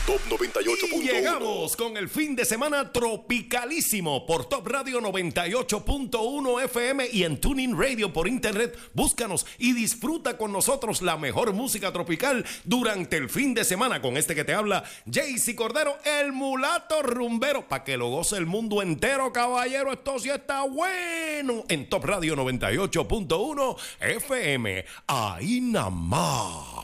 Top 98. Y llegamos con el fin de semana tropicalísimo por Top Radio 98.1 FM y en Tuning Radio por internet. Búscanos y disfruta con nosotros la mejor música tropical durante el fin de semana con este que te habla, Jaycee Cordero, el mulato rumbero, para que lo goce el mundo entero, caballero. Esto sí está bueno en Top Radio 98.1 FM. Ahí nada más.